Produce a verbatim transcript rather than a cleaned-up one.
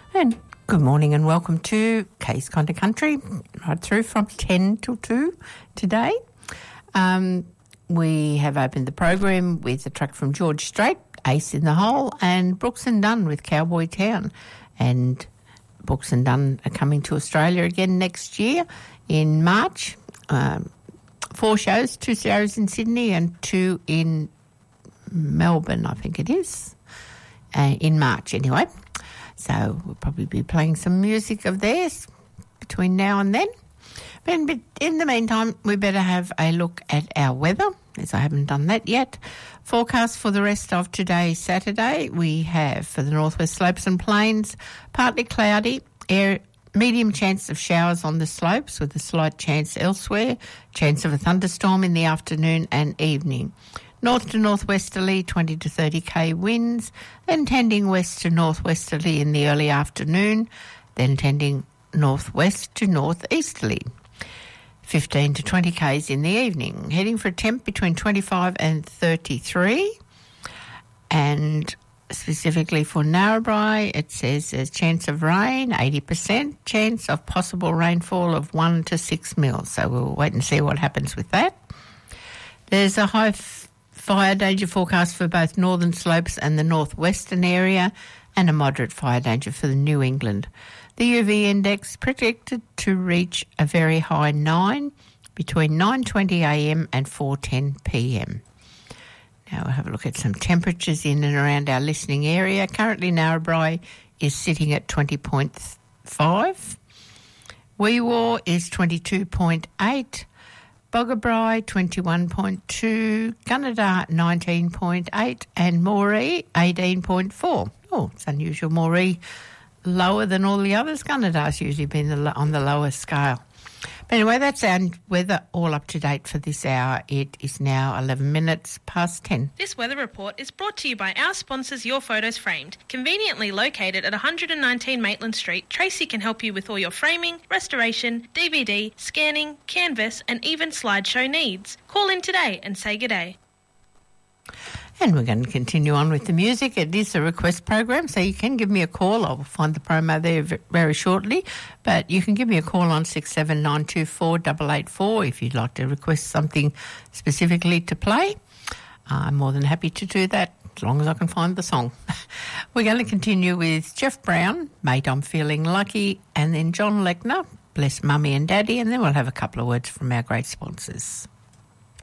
And good morning and welcome to Kay's Kind of Country, right through from ten till two today. Um, we have opened the program with a track from George Strait, Ace in the Hole, and Brooks and Dunn with Cowboy Town. And Brooks and Dunn are coming to Australia again next year in March. Um, four shows, two shows in Sydney and two in Melbourne, I think it is, uh, in March anyway. So we'll probably be playing some music of theirs between now and then. But in the meantime, we better have a look at our weather, as I haven't done that yet. Forecast for the rest of today, Saturday, we have for the northwest slopes and plains, partly cloudy, air, medium chance of showers on the slopes with a slight chance elsewhere, chance of a thunderstorm in the afternoon and evening. North to northwesterly, twenty to thirty k winds, then tending west to northwesterly in the early afternoon, then tending northwest to northeasterly, fifteen to twenty k's in the evening. Heading for a temp between twenty-five and thirty-three. And specifically for Narrabri, it says there's chance of rain, eighty percent, chance of possible rainfall of one to six mils. So we'll wait and see what happens with that. There's a high f- fire danger forecast for both northern slopes and the northwestern area, and a moderate fire danger for the New England. The U V index predicted to reach a very high nine between nine twenty a m and four ten p m. Now we'll have a look at some temperatures in and around our listening area. Currently Narrabri is sitting at twenty point five. Wee Waa is twenty-two point eight. Boggabri twenty-one point two, Gunnedah nineteen point eight, and Moree eighteen point four. Oh, it's unusual. Moree lower than all the others. Gunnedah's usually been the, on the lower scale. But anyway, that's our weather all up to date for this hour. It is now eleven minutes past ten. This weather report is brought to you by our sponsors, Your Photos Framed. Conveniently located at one nineteen Maitland Street, Tracy can help you with all your framing, restoration, D V D, scanning, canvas and even slideshow needs. Call in today and say good day. And we're going to continue on with the music. It is a request program, so you can give me a call. I'll find the promo there very shortly. But you can give me a call on six seven nine two four eight eight four if you'd like to request something specifically to play. I'm more than happy to do that, as long as I can find the song. We're going to continue with Jeff Brown, Mate, I'm Feeling Lucky, and then John Lechner, Bless Mummy and Daddy, and then we'll have a couple of words from our great sponsors.